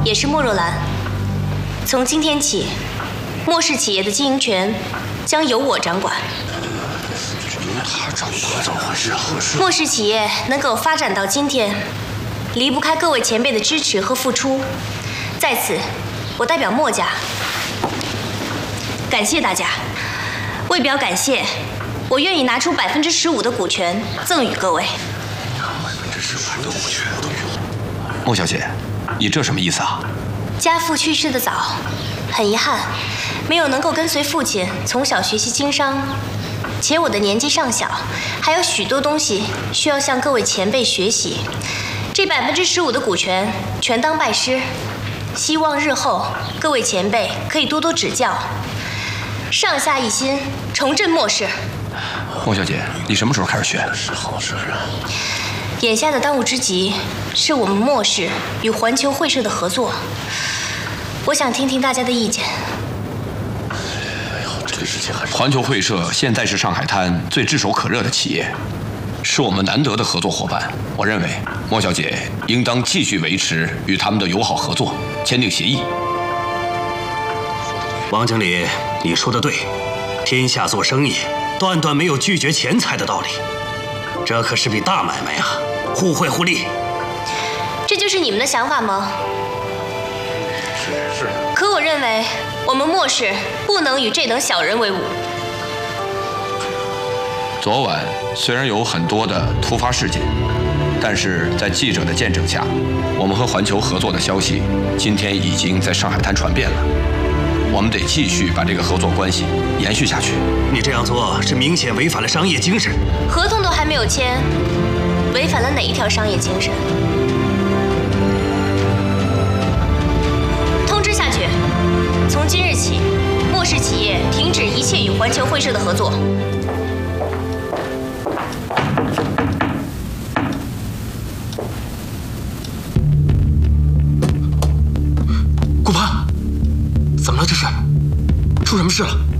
也是莫若兰。从今天起，莫氏企业的经营权将由我掌管。 由他掌管，怎么回事啊？ 莫氏企业能够发展到今天，离不开各位前辈的支持和付出。在此，我代表莫家感谢大家。为表感谢，我愿意拿出15%的股权赠与各位。 15%的股权。 莫小姐，你这什么意思啊？ 家父去世的早，很遗憾，没有能够跟随父亲从小学习经商，且我的年纪尚小，还有许多东西需要向各位前辈学习。这15%的股权全当拜师，希望日后各位前辈可以多多指教，上下一心，重振莫氏。 莫小姐，你什么时候开始学？ 是好事啊。 眼下的当务之急是我们莫氏与环球会社的合作，我想听听大家的意见。 哎呦，这个事情还是…… 环球会社现在是上海滩最炙手可热的企业，是我们难得的合作伙伴。我认为莫小姐应当继续维持与他们的友好合作，签订协议。 王经理，你说的对，天下做生意，断断没有拒绝钱财的道理，这可是笔大买卖啊，互惠互利。 这就是你们的想法吗？ 是。 可我认为，我们莫氏不能与这等小人为伍。 昨晚虽然有很多的突发事件，但是在记者的见证下，我们和环球合作的消息今天已经在上海滩传遍了。我们得继续把这个合作关系延续下去。 你这样做是明显违反了商业精神。 合同都还没有签，违反了哪一条商业精神？通知下去，从今日起，莫氏企业停止一切与环球会社的合作。 顾盼，怎么了？这是出什么事了？